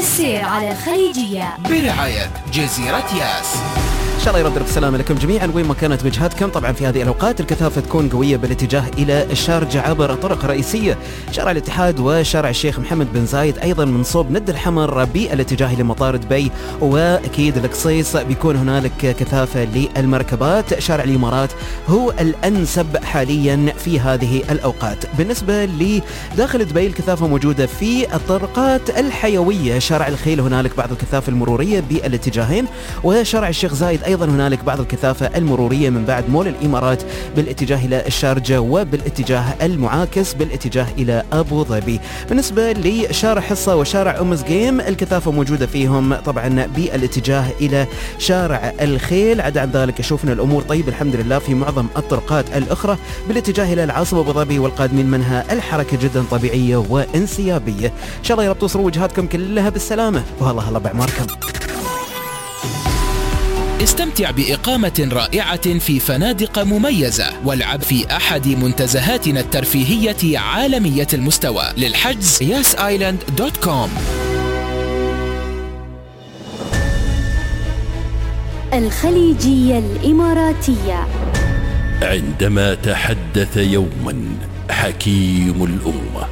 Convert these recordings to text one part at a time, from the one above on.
السير على الخليجية برعاية جزيرة ياس. إن شاء الله يرد السلامة لكم جميعا وين ما كانت وجهتكم. طبعا في هذه الأوقات الكثافة تكون قوية بالاتجاه إلى الشارجة عبر طرق رئيسية شارع الاتحاد وشارع الشيخ محمد بن زايد، أيضا من صوب ند الحمر بالاتجاه لمطار دبي، وأكيد القصيص بيكون هنالك كثافة للمركبات. شارع الإمارات هو الأنسب حاليا في هذه الأوقات. بالنسبة لداخل دبي الكثافة موجودة في الطرقات الحيوية، شارع الخيل هنالك بعض الكثافة المرورية بالاتجاهين، وشارع الشيخ زايد أيضا هنالك بعض الكثافة المرورية من بعد مول الإمارات بالاتجاه إلى الشارجة وبالاتجاه المعاكس بالاتجاه إلى أبو ظبي. بالنسبة لشارع حصة وشارع أم زقيم الكثافة موجودة فيهم طبعا بالاتجاه إلى شارع الخيل. عدا عن ذلك أشوفنا الأمور طيب الحمد لله في معظم الطرقات الأخرى بالاتجاه إلى العاصمة أبو ظبي والقادمين منها الحركة جدا طبيعية وانسيابية. إن شاء الله يا رب توصلوا وجهاتكم كلها بالسلامة والله بعماركم. استمتع بإقامة رائعة في فنادق مميزة والعب في أحد منتزهاتنا الترفيهية عالمية المستوى. للحجز yasisland.com. الخليجية الإماراتية. عندما تحدث يوما حكيم الأمة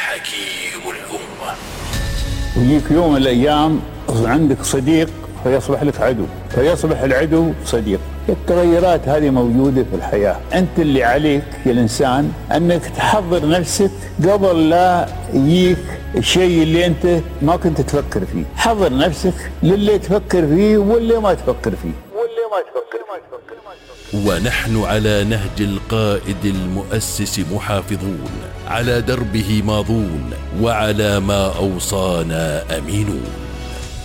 ويجيك يوم من الأيام عندك صديق فيصبح لك عدو، فيصبح العدو صديق. التغيرات هذه موجودة في الحياة. أنت اللي عليك يا الإنسان أنك تحضر نفسك قبل لا يجيك الشيء اللي أنت ما كنت تفكر فيه. حضر نفسك للي تفكر فيه واللي ما تفكر فيه. ونحن على نهج القائد المؤسس محافظون، على دربه ماضون، وعلى ما أوصانا أمينون.